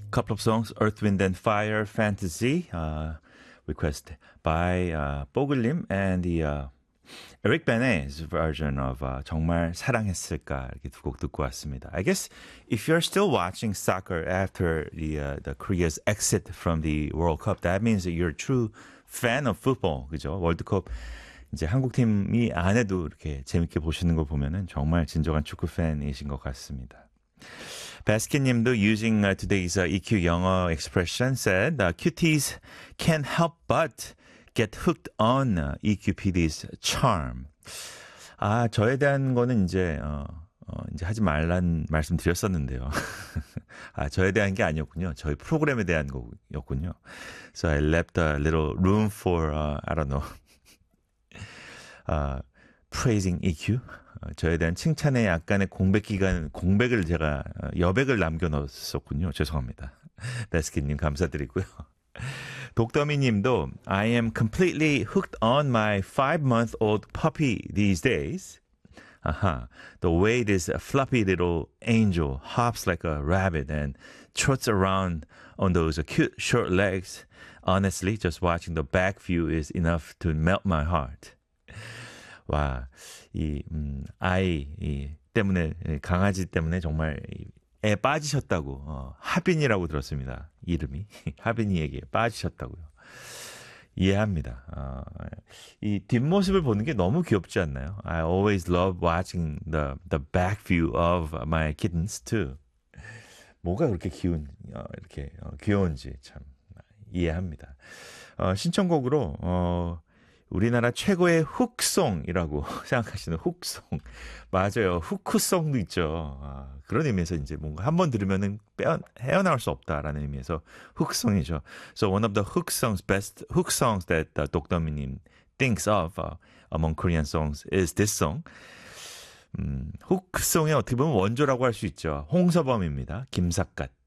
couple of songs, Earth, Wind and Fire, Fantasy, request by 뽀글님 and the Eric Benet's version of 정말 사랑했을까 이렇게 두 곡 듣고 왔습니다. I guess if you're still watching soccer after the Korea's exit from the World Cup, that means that you're a true fan of football, 그죠? 월드컵 이제 한국 팀이 안 해도 이렇게 재밌게 보시는 거 보면은 정말 진정한 축구 팬이신 것 같습니다. 바스켓님도 using today's EQ 영어 expression said, cuties can't help but get hooked on EQPD's charm. 저에 대한 거는 이제 하지 말란 말씀 드렸었는데요. 저에 대한 게 아니었군요. 저희 프로그램에 대한 거였군요. So I left a little room for, I don't know, praising EQ. 저에 대한 칭찬에 약간의 공백을 제가, 여백을 남겨놓았었군요. 죄송합니다. 베스킨님 감사드리고요. 독더미 님도 I am completely hooked on my 5-month-old puppy these days. The way this fluffy little angel hops like a rabbit and trots around on those cute short legs. Honestly, just watching the back view is enough to melt my heart. 와, 아이 때문에, 강아지 때문에 정말 애 빠지셨다고, 하빈이라고 들었습니다. 이름이. 하빈이에게 빠지셨다고요. 이해합니다. 이 뒷모습을 보는 게 너무 귀엽지 않나요? I always love watching the back view of my kittens too. 뭐가 그렇게 이렇게 귀여운지 참 이해합니다. 신청곡으로, 우리나라 최고의 훅송이라고 생각하시는 훅송. 맞아요. 후크송도 있죠. 그런 의미에서 이제 뭔가 한번 들으면은 헤어나올 수 없다라는 의미에서 훅송이죠. So one of the best hook songs that 독더미님 thinks of among Korean songs is this song. 훅송의 어떻게 보면 원조라고 할 수 있죠. 홍서범입니다. 김삿갓.